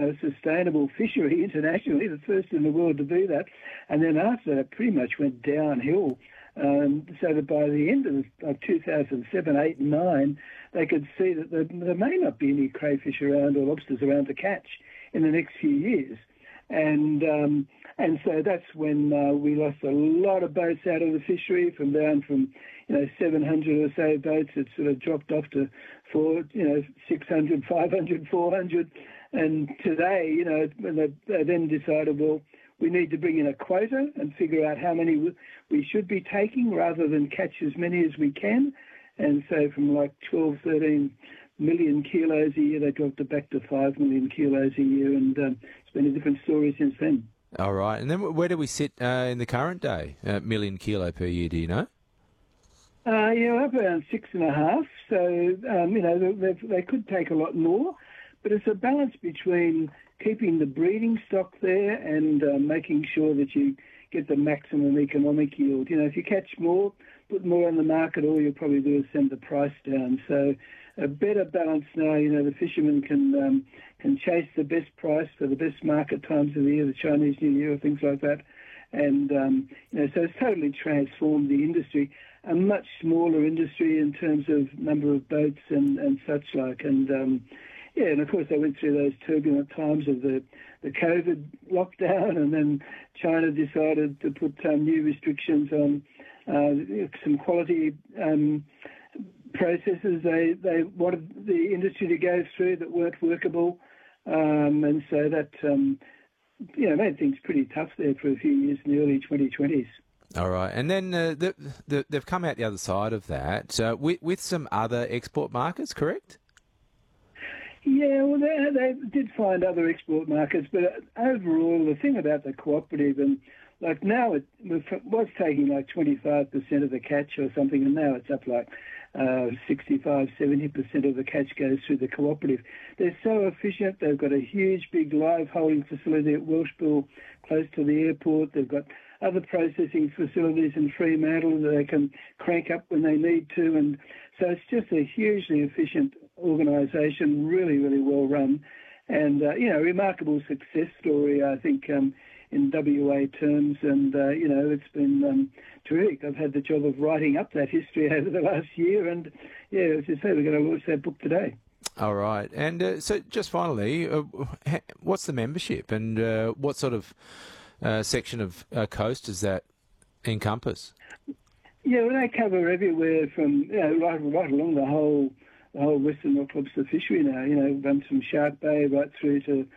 sustainable fishery internationally, the first in the world to do that. And then after that, it pretty much went downhill. So that by the end of 2007, 8, and 9, they could see that there may not be any crayfish around or lobsters around to catch in the next few years. And so that's when we lost a lot of boats out of the fishery, from 700 or so boats. It sort of dropped off to 600, 500, 400. And today, when they then decided, well, we need to bring in a quota and figure out how many we should be taking rather than catch as many as we can. And so from like 12, 13 million kilos a year, they dropped it back to 5 million kilos a year. And it's been a different story since then. All right. And then where do we sit in the current day, million kilo per year, do you know? Up around 6.5. So, they could take a lot more. But it's a balance between keeping the breeding stock there and making sure that you get the maximum economic yield. If you catch more, put more on the market, all you'll probably do is send the price down. So a better balance now. The fishermen can chase the best price for the best market times of the year, the Chinese New Year, things like that. And, so it's totally transformed the industry, a much smaller industry in terms of number of boats and such like. And, and of course they went through those turbulent times of the COVID lockdown, and then China decided to put new restrictions on some quality processes they wanted the industry to go through that weren't workable. And so that, made things pretty tough there for a few years in the early 2020s. All right. And then they've come out the other side of that with some other export markets, correct? Yeah, well, they did find other export markets, but overall, the thing about the cooperative, and like now it was taking like 25% of the catch or something, and now it's up like 65, 70% of the catch goes through the cooperative. They're so efficient. They've got a huge, big live holding facility at Welshpool, close to the airport. They've got other processing facilities in Fremantle that they can crank up when they need to. And so it's just a hugely efficient organisation, really, really well run. And, remarkable success story, I think, in WA terms. And, it's been terrific. I've had the job of writing up that history over the last year. And, as you say, we're going to launch that book today. All right. And so just finally, what's the membership and what sort of section of coast does that encompass? Yeah, well, they cover everywhere from, right along the whole Western Rock Lobster fishery now, run from Shark Bay right through to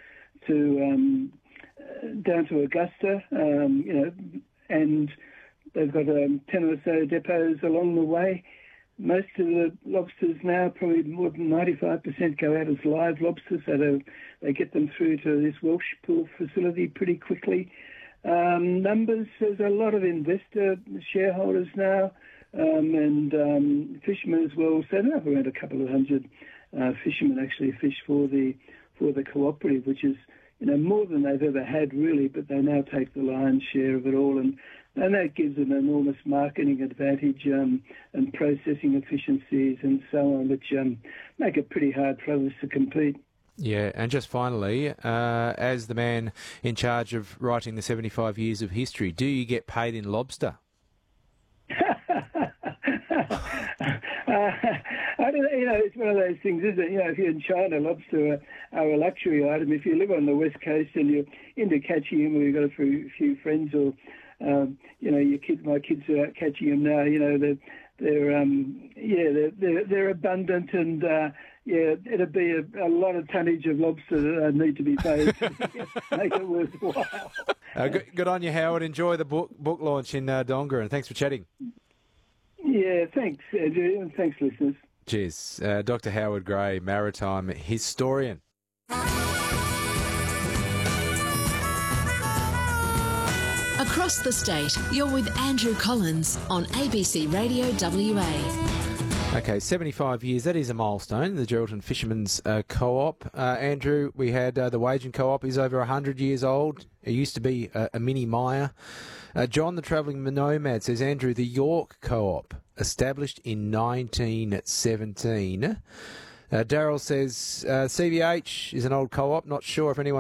down to Augusta, and they've got 10 or so depots along the way. Most of the lobsters now, probably more than 95%, go out as live lobsters, so they get them through to this Welshpool facility pretty quickly. Numbers, there's a lot of investor shareholders now, and fishermen as well. So they have around a couple of hundred fishermen actually fish for the cooperative, which is more than they've ever had really, but they now take the lion's share of it all, and that gives them enormous marketing advantage and processing efficiencies and so on, which make it pretty hard for others to compete. Yeah, and just finally, as the man in charge of writing the 75 years of history, do you get paid in lobster? I don't know, it's one of those things, isn't it? If you're in China, lobster are a luxury item. If you live on the West Coast and you're into catching them, or you've got a few friends, or my kids are out catching them now. They're abundant, and it'll be a lot of tonnage of lobster that need to be paid to make it worthwhile. Good on you, Howard. Enjoy the book launch in Donga, and thanks for chatting. Yeah, thanks, Andrew, and thanks, listeners. Cheers. Dr. Howard Gray, maritime historian. Across the state, you're with Andrew Collins on ABC Radio WA. Okay, 75 years, that is a milestone, the Geraldton Fishermen's Co-op. Andrew, we had the Wagen Co-op is over 100 years old. It used to be a mini Myer. John, the Travelling Nomad, says, Andrew, the York Co-op, established in 1917. Daryl says, CBH is an old co-op, not sure if anyone